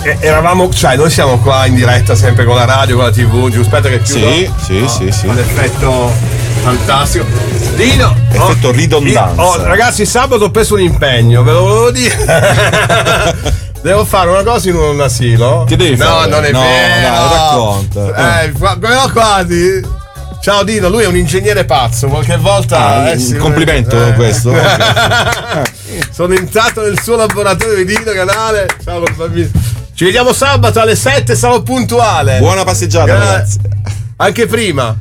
eravamo, cioè noi siamo qua in diretta sempre con la radio, con la TV, giusto? Aspetta che chiudo. Sì. L'effetto fantastico. Dino! Effetto ridondanza. Ragazzi, sabato ho preso un impegno, ve lo volevo dire. Devo fare una cosa in un asilo. Che devi fare? No, non è vero. Dai, racconta. Però quasi. Ciao Dino, lui è un ingegnere pazzo, qualche volta. Un complimento questo. Sono entrato nel suo laboratorio di Dino Canale. Ciao col bambino. Ci vediamo sabato alle 7, sarò puntuale. Buona passeggiata, ragazzi. Anche prima.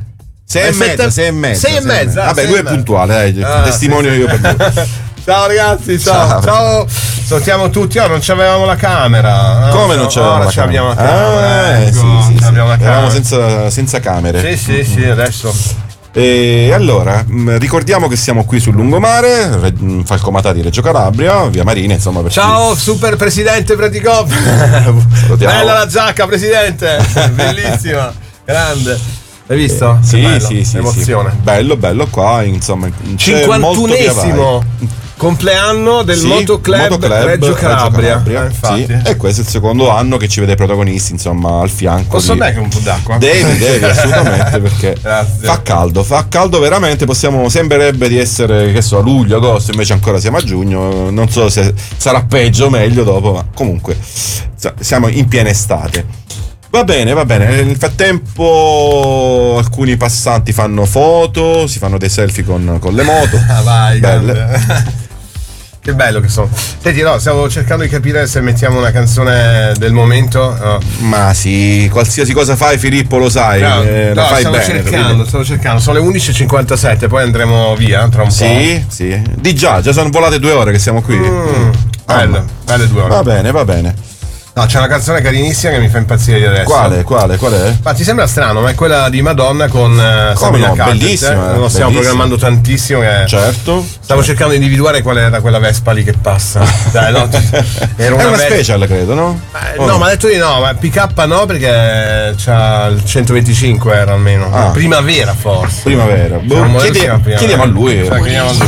6:30. Vabbè, lui è puntuale, testimonio io per lui. Ciao ragazzi, ciao. Salutiamo tutti. Non c'avevamo la camera. Come non c'avevamo la camera? Abbiamo la camera. Sì. Abbiamo la camera. Eravamo senza camere. Sì, adesso. E allora, ricordiamo che siamo qui sul lungomare, Falcomatati, Reggio Calabria, via Marina, insomma. Ciao, super presidente Praticop. Bella la giacca, presidente. Bellissima, grande. Hai visto? Sì. Emozione. Sì. Bello qua, insomma. 51esimo compleanno del Motoclub Reggio Calabria. Sì. E questo è il secondo anno che ci vede protagonisti, insomma, al fianco. Posso bere un po' d'acqua? Devi assolutamente, perché fa caldo veramente. Sembrerebbe di essere, che so, a luglio, agosto, invece ancora siamo a giugno. Non so se sarà peggio o meglio dopo, ma comunque siamo in piena estate. Va bene. Nel frattempo alcuni passanti fanno foto, si fanno dei selfie con le moto. Vai, belle. Che bello che sono. Senti, stavo cercando di capire se mettiamo una canzone del momento. No. Ma sì, qualsiasi cosa fai, Filippo, lo sai. Lo fai bene. Stavo cercando. Sono le 11:57, poi andremo via tra un po'. Sì. Di già sono volate 2 ore che siamo qui. Belle 2 ore. Va bene. No, c'è una canzone carinissima che mi fa impazzire adesso. Quale è? Ma ti sembra strano, ma è quella di Madonna con Sabrina Carpenter. Bellissima. Lo stiamo programmando tantissimo. Certo. Stavo cercando di individuare qual era quella Vespa lì che passa. Dai, era una special, credo, no? No, ma ha detto di no, ma PK no, perché c'ha il 125 era almeno. Primavera forse. Chiediamo a lui.